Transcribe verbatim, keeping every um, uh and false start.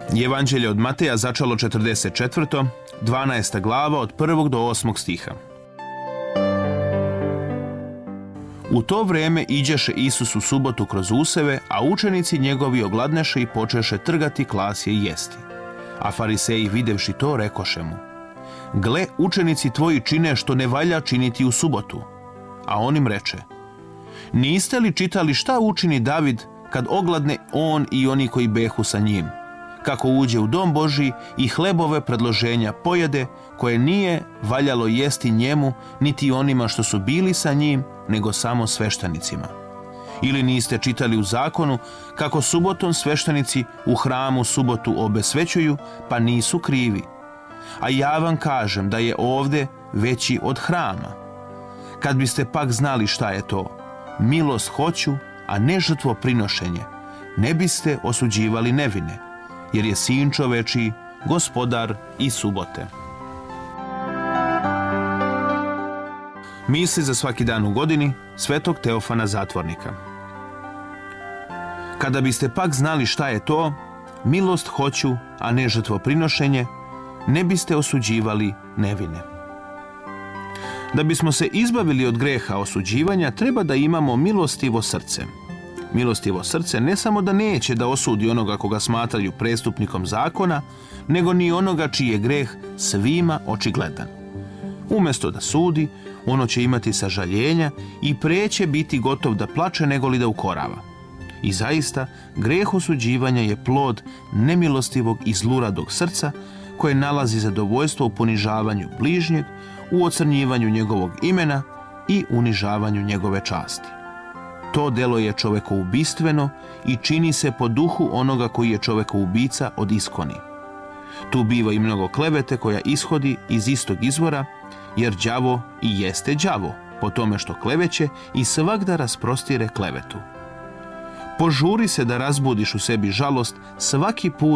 Evanđelje od Mateja začelo četrdeset četvrta dvanaesta glava od prvog do osmog stiha. U to vreme iđeše Isus u subotu kroz useve, a učenici njegovi ogladneše i počeše trgati klasje i jesti. A fariseji videvši to rekoše mu: Gle, učenici tvoji čine što ne valja činiti u subotu. A on im reče: Niste li čitali šta učini David kad ogladne on i oni koji behu sa njim? Kako uđe u dom Božji i hlebove predloženja pojede, koje nije valjalo jesti njemu, niti onima što su bili sa njim, nego samo sveštenicima. Ili niste čitali u zakonu kako subotom sveštenici u hramu subotu obesvećuju, pa nisu krivi? A ja vam kažem da je ovde veći od hrama. Kad biste pak znali šta je to, milost hoću, a ne žrtvo prinošenje, ne biste osuđivali nevine, jer je Sin čovečiji gospodar i subote. Misli za svaki dan u godini svetog Teofana Zatvornika. Kada biste pak znali šta je to, milost hoću, a ne žrtvo prinošenje, ne biste osuđivali nevine. Da bismo se izbavili od greha osuđivanja, treba da imamo milostivo srce. Milostivo srce ne samo da neće da osudi onoga koga smatraju prestupnikom zakona, nego ni onoga čiji je greh svima očigledan. Umjesto da sudi, ono će imati sažaljenja i pre će biti gotov da plače nego li da ukorava. I zaista, greh osuđivanja je plod nemilostivog i zluradog srca koje nalazi zadovoljstvo u ponižavanju bližnjeg, u ocrnjivanju njegovog imena i unižavanju njegove časti. To delo je čovekoubistveno i čini se po duhu onoga koji je čovekoubica od iskoni. Tu biva i mnogo klevete koja ishodi iz istog izvora, jer đavo i jeste đavo, po tome što kleveće i svagda rasprostire klevetu. Požuri se da razbudiš u sebi žalost svaki put